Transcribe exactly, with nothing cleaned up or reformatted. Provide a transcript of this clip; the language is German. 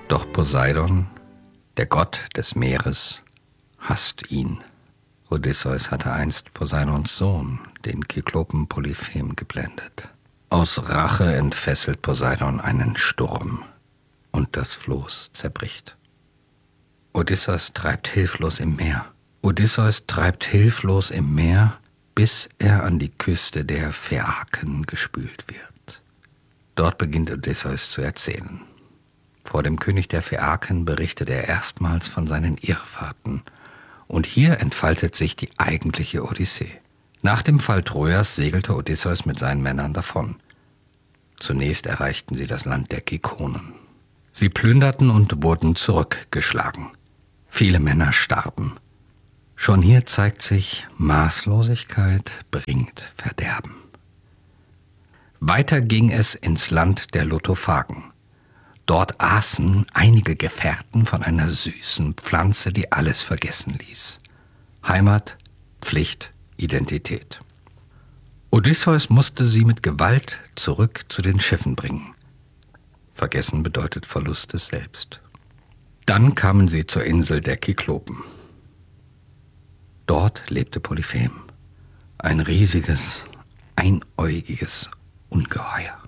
Doch Poseidon, der Gott des Meeres, hasst ihn. Odysseus hatte einst Poseidons Sohn, den Kyklopen Polyphem, geblendet. Aus Rache entfesselt Poseidon einen Sturm und das Floß zerbricht. Odysseus treibt hilflos im Meer. Odysseus treibt hilflos im Meer, bis er an die Küste der Phäaken gespült wird. Dort beginnt Odysseus zu erzählen. Vor dem König der Phäaken berichtet er erstmals von seinen Irrfahrten. Und hier entfaltet sich die eigentliche Odyssee. Nach dem Fall Trojas segelte Odysseus mit seinen Männern davon. Zunächst erreichten sie das Land der Kikonen. Sie plünderten und wurden zurückgeschlagen. Viele Männer starben. Schon hier zeigt sich, Maßlosigkeit bringt Verderben. Weiter ging es ins Land der Lotophagen. Dort aßen einige Gefährten von einer süßen Pflanze, die alles vergessen ließ. Heimat, Pflicht, Identität. Odysseus musste sie mit Gewalt zurück zu den Schiffen bringen. Vergessen bedeutet Verlust des Selbst. Dann kamen sie zur Insel der Kyklopen. Dort lebte Polyphem, ein riesiges, einäugiges Ungeheuer.